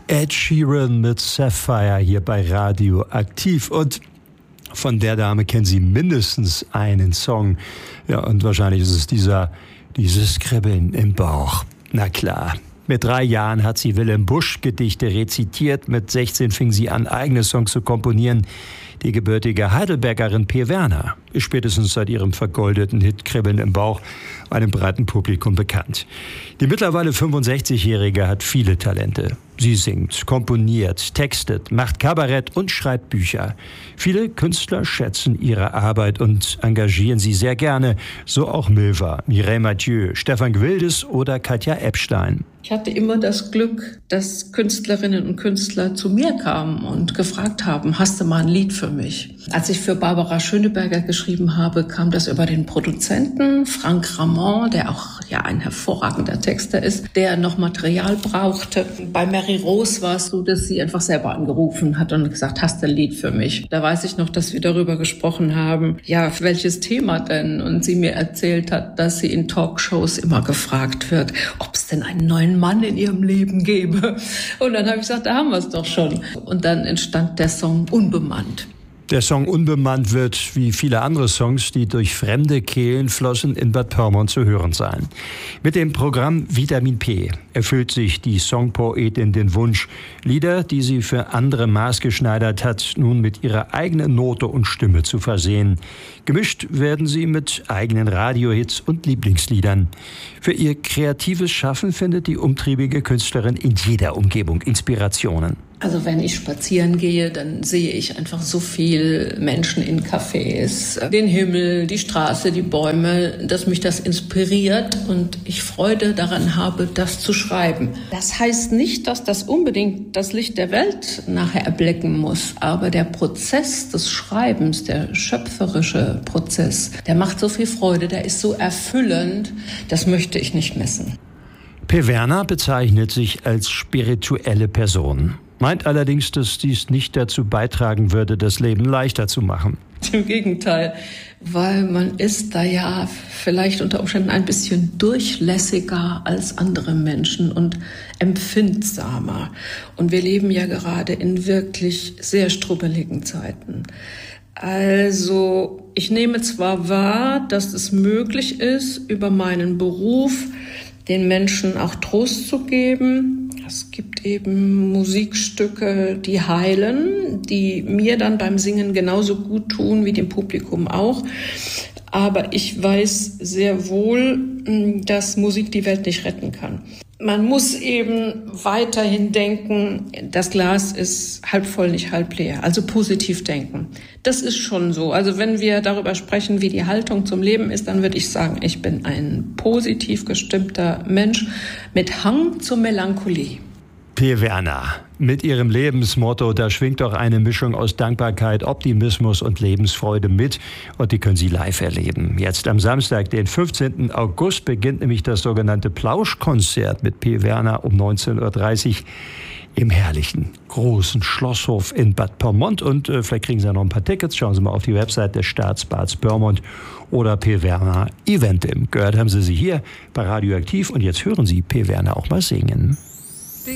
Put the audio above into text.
Ed Sheeran mit Sapphire hier bei Radio Aktiv. Und von der Dame kennen Sie mindestens einen Song. Ja, und wahrscheinlich ist es dieses Kribbeln im Bauch. Na klar. Mit 3 Jahren hat sie Wilhelm Busch Gedichte rezitiert. Mit 16 fing sie an, eigene Songs zu komponieren. Die gebürtige Heidelbergerin P. Werner ist spätestens seit ihrem vergoldeten Hit Kribbeln im Bauch einem breiten Publikum bekannt. Die mittlerweile 65-Jährige hat viele Talente. Sie singt, komponiert, textet, macht Kabarett und schreibt Bücher. Viele Künstler schätzen ihre Arbeit und engagieren sie sehr gerne. So auch Milva, Mireille Mathieu, Stefan Gwildes oder Katja Epstein. Ich hatte immer das Glück, dass Künstlerinnen und Künstler zu mir kamen und gefragt haben, hast du mal ein Lied für mich? Als ich für Barbara Schöneberger geschrieben habe, kam das über den Produzenten Frank Ramon, der auch ein hervorragender Texter ist, der noch Material brauchte. Bei Mary Rose war es so, dass sie einfach selber angerufen hat und gesagt, hast du ein Lied für mich? Da weiß ich noch, dass wir darüber gesprochen haben, welches Thema denn? Und sie mir erzählt hat, dass sie in Talkshows immer gefragt wird, ob es denn einen neuen Mann in ihrem Leben gäbe. Und dann habe ich gesagt, da haben wir es doch schon. Und dann entstand der Song Unbemannt. Der Song Unbemannt wird, wie viele andere Songs, die durch fremde Kehlen flossen, in Bad Pyrmont zu hören sein. Mit dem Programm Vitamin P erfüllt sich die Songpoetin den Wunsch, Lieder, die sie für andere maßgeschneidert hat, nun mit ihrer eigenen Note und Stimme zu versehen. Gemischt werden sie mit eigenen Radiohits und Lieblingsliedern. Für ihr kreatives Schaffen findet die umtriebige Künstlerin in jeder Umgebung Inspirationen. Also wenn ich spazieren gehe, dann sehe ich einfach so viel Menschen in Cafés, den Himmel, die Straße, die Bäume, dass mich das inspiriert und ich Freude daran habe, das zu schreiben. Das heißt nicht, dass das unbedingt das Licht der Welt nachher erblicken muss, aber der Prozess des Schreibens, der schöpferische Prozess, der macht so viel Freude, der ist so erfüllend, das möchte ich nicht missen. P. Werner bezeichnet sich als spirituelle Person. Meint allerdings, dass dies nicht dazu beitragen würde, das Leben leichter zu machen. Im Gegenteil, weil man ist da ja vielleicht unter Umständen ein bisschen durchlässiger als andere Menschen und empfindsamer. Und wir leben ja gerade in wirklich sehr strubbeligen Zeiten. Also ich nehme zwar wahr, dass es möglich ist, über meinen Beruf den Menschen auch Trost zu geben. Es gibt eben Musikstücke, die heilen, die mir dann beim Singen genauso gut tun wie dem Publikum auch. Aber ich weiß sehr wohl, dass Musik die Welt nicht retten kann. Man muss eben weiterhin denken, das Glas ist halb voll, nicht halb leer. Also positiv denken. Das ist schon so. Also wenn wir darüber sprechen, wie die Haltung zum Leben ist, dann würde ich sagen, ich bin ein positiv gestimmter Mensch mit Hang zur Melancholie. P. Werner. Mit ihrem Lebensmotto, da schwingt doch eine Mischung aus Dankbarkeit, Optimismus und Lebensfreude mit. Und die können Sie live erleben. Jetzt am Samstag, den 15. August, beginnt nämlich das sogenannte Plauschkonzert mit P. Werner um 19.30 Uhr im herrlichen, großen Schlosshof in Bad Pyrmont. Und vielleicht kriegen Sie ja noch ein paar Tickets. Schauen Sie mal auf die Website des Staatsbads Pyrmont oder P. Werner Eventim. Gehört haben Sie sie hier bei Radio Aktiv. Und jetzt hören Sie P. Werner auch mal singen.